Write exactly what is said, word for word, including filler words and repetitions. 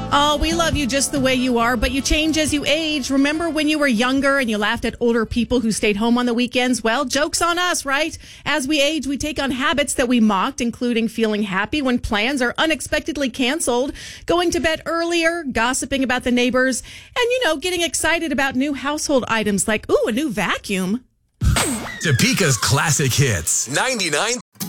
Oh, we love you just the way you are, but you change as you age. Remember when you were younger and you laughed at older people who stayed home on the weekends? Well, joke's on us, right? As we age, we take on habits that we mocked, including feeling happy when plans are unexpectedly canceled, going to bed earlier, gossiping about the neighbors, and, you know, getting excited about new household items like, ooh, a new vacuum. Topeka's classic hits. ninety-nine